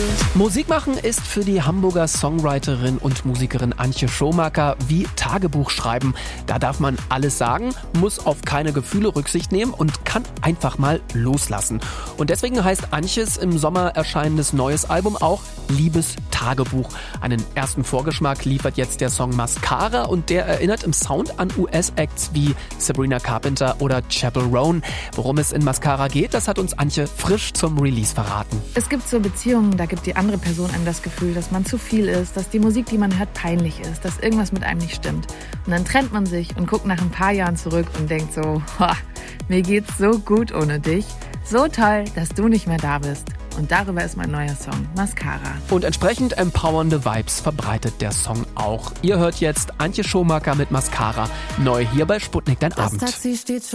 Musik machen ist für die Hamburger Songwriterin und Musikerin Antje Schomaker wie Tagebuch schreiben. Da darf man alles sagen, muss auf keine Gefühle Rücksicht nehmen und kann einfach mal loslassen. Und deswegen heißt Antjes im Sommer erscheinendes neues Album auch Liebestagebuch. Einen ersten Vorgeschmack liefert jetzt der Song Mascara und der erinnert im Sound an US-Acts wie Sabrina Carpenter oder Chappell Roan. Worum es in Mascara geht, das hat uns Antje frisch zum Release verraten. Es gibt so Beziehungen, da gibt die andere Person einem das Gefühl, dass man zu viel ist, dass die Musik, die man hört, peinlich ist, dass irgendwas mit einem nicht stimmt. Und dann trennt man sich und guckt nach ein paar Jahren zurück und denkt so, mir geht's so gut ohne dich. So toll, dass du nicht mehr da bist. Und darüber ist mein neuer Song, Mascara. Und entsprechend empowernde Vibes verbreitet der Song auch. Ihr hört jetzt Antje Schomaker mit Mascara. Neu hier bei Sputnik, dein Abend.